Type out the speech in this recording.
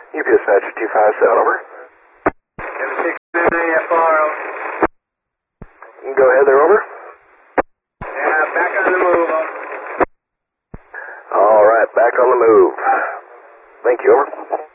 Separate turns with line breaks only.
Dispatcher 257, over.
769 FR.
Go ahead there, over.
Yeah, back on the move, over.
All right, back on the move. Thank you, over.